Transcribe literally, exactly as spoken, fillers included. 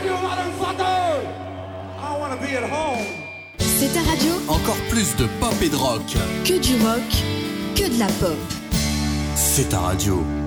C'est ta radio. Encore plus de pop et de rock. Que du rock, que de la pop. C'est ta radio.